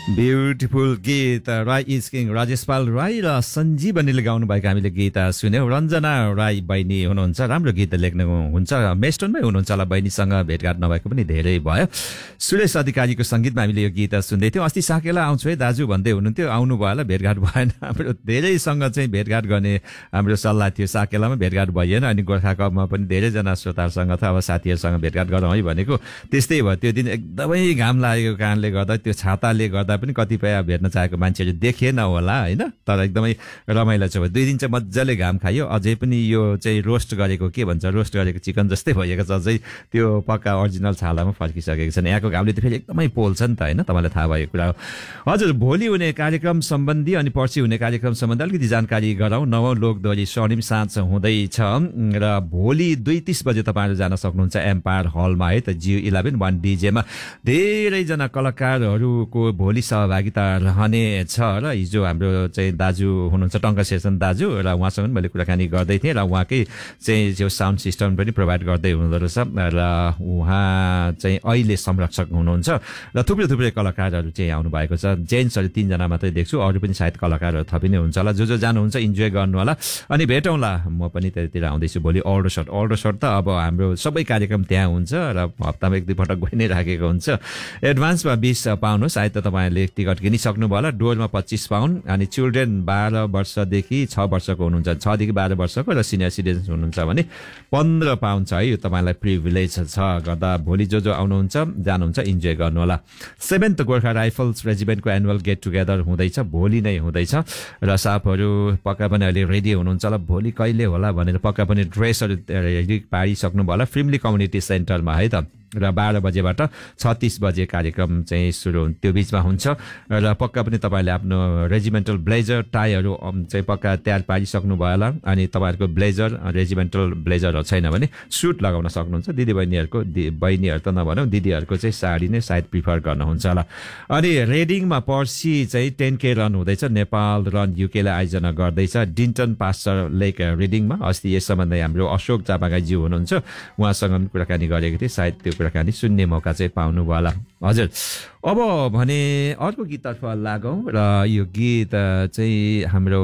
Beautiful गीत Rai is king राजेशपाल Rai र सञ्जीवनीले गाउनु भएको हामीले गीत सुन्यौं। रञ्जना राई बहिनी हुनुहुन्छ, राम्रो गीत लेख्नुहुन्छ, मेस्टोनमै हुनुहुन्छ होला। बहिनीसँग भेटघाट नभएको पनि धेरै भयो। सुरेश अधिकारीको सङ्गीतमा हामीले यो गीत सुन्दै थियौँ। अस्ति साकेला आउँछु है दाजु भन्दै हुनुहुन्थ्यो, आउनु भयो होला, भेटघाट भएन। हाम्रो धेरैसँग चाहिँ भेटघाट गर्ने हाम्रो सल्लाह थियो, साकेलामा भेटघाट भइएन। अनि गोर्खा कपमा पनि धेरैजना श्रोताहरूसँग थियो, अब साथीहरूसँग भेटघाट गरौँ है भनेको। त्यस्तै भयो, त्यो दिन एकदमै घाम लागेको कारणले गर्दा, त्यो छाताले गर्दा पनि कतिपय भेट्न चाहेको मान्छेहरू देखेन होला होइन। तर एकदमै रमाइलो छ। 2 दिन चाहिँ मजाले घाम खायो। अझै पनि यो चाहिँ रोस्ट गरेको के भन्छ, रोस्ट गरेको चिकन जस्तै भइएको छ। अझै त्यो पक्का ओरिजिनल छालामा फर्किसकेको छैन। यहाँको घामले त फेरि एकदमै पोल्छ नि त होइन, तपाईँलाई थाहा भएको कुरा हो। हजुर, भोलि हुने कार्यक्रम सम्बन्धी अनि पर्सि हुने कार्यक्रम सम्बन्धी अलिकति जानकारी गराउँ। 9औं लोकदोहोरी स्वर्णिम साँझ हुँदैछ र भोलि 2:30 बजे तपाईँहरू जान सक्नुहुन्छ एम्पायर हलमा है त। G11 1 DJ-मा धेरैजना कलाकारहरूको भोलि सहभागिता रहनेछ र हिजो हाम्रो चाहिँ दाजु हुनुहुन्छ टङ्क सेसन दाजु, र उहाँसँग पनि मैले कुराकानी गर्दै थिएँ। र उहाँकै चाहिँ जो साउन्ड सिस्टम पनि प्रोभाइड गर्दै हुँदो रहेछ। र उहाँ चाहिँ अहिले संरक्षक हुनुहुन्छ र थुप्रै कलाकारहरू चाहिँ आउनु भएको छ। जेन्ट्सहरू 3 जना मात्रै देख्छु, अरू पनि सायद कलाकारहरू थपिने हुन्छ होला। जो जानुहुन्छ इन्जोय गर्नु होला। अनि भेटौँला, म पनि त्यतिर आउँदैछु भोलि। अल्डो सर्ट त अब हाम्रो सबै कार्यक्रम त्यहाँ हुन्छ र हप्तामा 1-2 पटक गइ नै राखेको हुन्छ। एडभान्समा 20 पाउन्ड हो, सायद त तपाईँहरूले टिकट किनिसक्नु भयो होला। डोरमा 25 पाउन्ड। अनि चिल्ड्रेन 12 वर्षदेखि 6 वर्षको हुनुहुन्छ, 6 देखि 12 वर्षको, र सिनियर सिटिजन हुनुहुन्छ भने 15 पाउन्ड छ है। यो तपाईँलाई प्रिभिलेज छ गर्दा भोलि जो आउनुहुन्छ जानुहुन्छ इन्जोय गर्नु होला। 7th Gorkha rifles रेजिमेन्टको annual get together हुँदैछ, भोलि नै हुँदैछ। र साफहरू पक्का पनि अहिले रेडी हुनुहुन्छ होला। भोलि कहिले होला भनेर पक्का पनि ड्रेसहरू रेडी पारिसक्नु भयो होला फ्रिमली कम्युनिटी सेन्टरमा है त। र 12 बजेबाट 36 बजे कार्यक्रम चाहिँ सुरु हुन्छ, त्यो बिचमा हुन्छ। र पक्का पनि तपाईँले आफ्नो रेजिमेन्टल ब्लेजर टाईहरू चाहिँ पक्का तयार पारिसक्नु भयो होला। अनि तपाईँहरूको ब्लेजर रेजिमेन्टल ब्लेजरहरू छैन भने सुट लगाउन सक्नुहुन्छ। बहिनीहरू त नभनौँ, दिदीहरूको चाहिँ साडी नै सायद प्रिफर गर्नुहुन्छ होला। अनि रेडिङमा पर्सि चाहिँ 10K रन हुँदैछ, नेपाल रन युकेले आयोजना गर्दैछ डिन्टन पास्टर लेक रिडिङमा। अस्ति यस सम्बन्धी हाम्रो अशोक चापागाईज्यू हुनुहुन्छ, उहाँसँग पनि कुराकानी गरेको थिएँ, सायद त्यो कुराकानी सुन्ने मौका चाहिँ पाउनु भयो होला। हजुर, अब भने अर्को गीततर्फ लागौँ। र यो गीत चाहिँ हाम्रो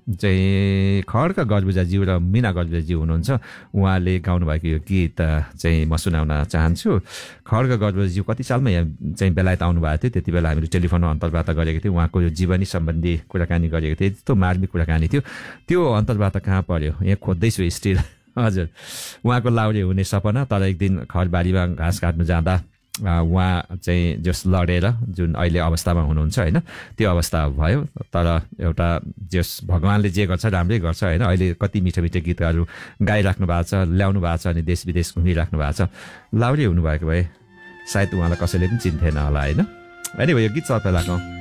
चाहिँ खड्क गजबुजाज्यू र मिना गजबुजाज्यू हुनुहुन्छ, उहाँले गाउनुभएको यो गीत चाहिँ म सुनाउन चाहन्छु। खड्क गजबुजाज्यू कति सालमा यहाँ चाहिँ बेलायत आउनुभएको थियो, त्यति बेला हामीले टेलिफोनमा अन्तर्वार्ता गरेको थियौँ। उहाँको यो जीवनी सम्बन्धी कुराकानी गरेको थिएँ, यस्तो मार्मिक कुराकानी थियो। त्यो अन्तर्वार्ता कहाँ पर्यो, यहाँ खोज्दैछु स्टिल। हजुर, उहाँको लाउरे हुने सपना। तर एक दिन खरबारीमा घाँस काट्नु जाँदा उहाँ चाहिँ जस लडेर जुन अहिले अवस्थामा हुनुहुन्छ होइन, त्यो अवस्था भयो। तर एउटा जस भगवान्ले जे गर्छ राम्रै गर्छ होइन। अहिले कति मिठो गीतहरू गाइराख्नु भएको छ, ल्याउनु भएको छ, अनि देश विदेश घुमिराख्नु भएको छ। लाउरे हुनुभएको भए सायद उहाँलाई कसैले पनि चिन्थेन होला होइन। एनिवे यो गीत सबैलाई